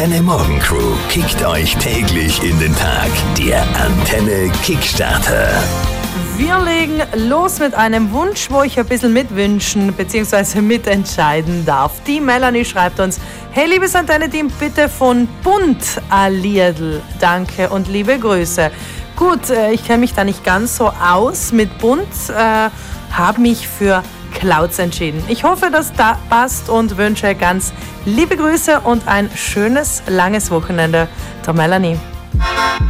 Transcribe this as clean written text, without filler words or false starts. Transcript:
Antenne Morgen Crew kickt euch täglich in den Tag. Der Antenne Kickstarter. Wir legen los mit einem Wunsch, wo ich ein bisschen mitwünschen bzw. mitentscheiden darf. Die Melanie schreibt uns: Hey liebes Antenne-Team, bitte von Bunt a Liedl. Danke und liebe Grüße. Gut, ich kenne mich da nicht ganz so aus mit Bunt, habe mich für Clouds entschieden. Ich hoffe, dass das passt und wünsche ganz liebe Grüße und ein schönes, langes Wochenende. Der Melanie.